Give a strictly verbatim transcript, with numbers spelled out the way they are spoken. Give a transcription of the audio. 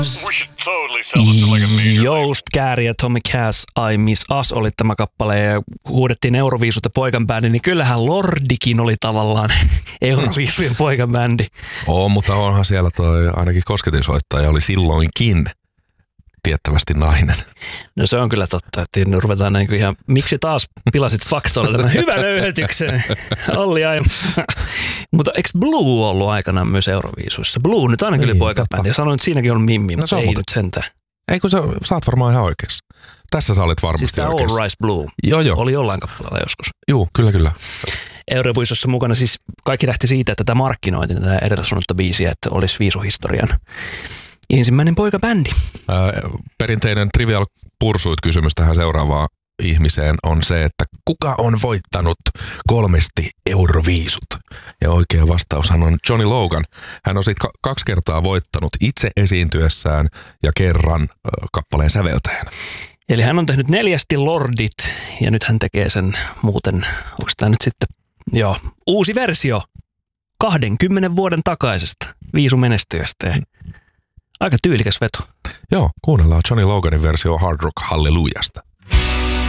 Joost Kääri ja Tommy Cash, I Miss Us oli tämä kappale ja huudettiin Euroviisut ja poikanbändi, niin kyllähän Lordikin oli tavallaan Euroviisujen poikanbändi. Oo, mutta onhan siellä toi ainakin kosketinsoittaja oli silloinkin tiettävästi nainen. No se on kyllä totta, että ruvetaan niin kuin ihan, miksi taas pilasit faktoilla tämän hyvän löyhetyksen, Olli Aimo. Mutta eikö Blue ollut aikanaan myös Euroviisuissa? Blue nyt aina kyllä niin, poikabändi ja sanoin, että siinäkin on Mimmi, no, mutta ei muuten nyt sentään. Ei kun sä, sä oot varmaan ihan oikeassa. Tässä sä olit varmasti siis oikeassa. All Rise Blue joo, joo. Oli jollain kappaleella joskus. Joo, kyllä, kyllä. Euroviisussa mukana siis kaikki lähti siitä, että tätä markkinoitiin, tätä edellä sanottua biisiä, että olisi viisuhistorian ensimmäinen poikabändi. Ää, perinteinen Trivial Pursuit-kysymys tähän seuraavaan ihmiseen on se, että kuka on voittanut kolmesti Euroviisut? Ja oikea vastaushan on Johnny Logan. Hän on sitten kaksi kertaa voittanut itse esiintyessään ja kerran äh, kappaleen säveltäjänä. Eli hän on tehnyt neljästi Lordit ja nyt hän tekee sen muuten, onko tämä nyt sitten, joo, uusi versio kahdenkymmenen vuoden takaisesta viisumenestyjästä. Ja aika tyylikäs veto. Joo, kuunnellaan Johnny Loganin versio Hard Rock Hallelujasta.